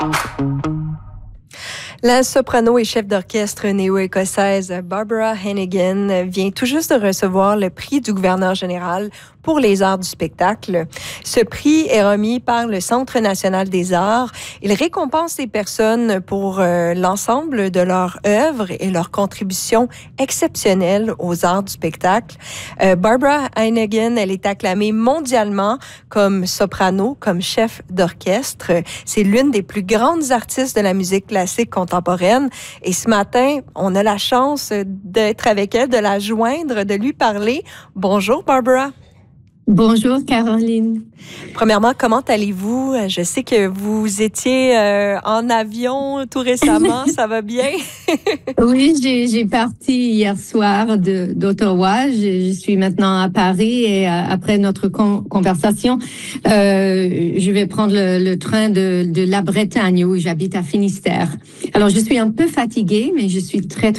La soprano et chef d'orchestre néo-écossaise Barbara Hannigan vient tout juste de recevoir le prix du gouverneur général pour les arts du spectacle. Ce prix est remis par le Centre national des arts. Il récompense les personnes pour l'ensemble de leur œuvre et leur contribution exceptionnelle aux arts du spectacle. Barbara Hannigan, elle est acclamée mondialement comme soprano, comme chef d'orchestre. C'est l'une des plus grandes artistes de la musique classique contemporaine. Et ce matin, on a la chance d'être avec elle, de la joindre, de lui parler. Bonjour, Barbara. Bonjour Caroline. Premièrement, comment allez-vous? Je sais que vous étiez en avion tout récemment, ça va bien? Oui, j'ai parti hier soir d'Ottawa. Je suis maintenant à Paris et après notre conversation, je vais prendre le train de la Bretagne où j'habite à Finistère. Alors, je suis un peu fatiguée, mais je suis très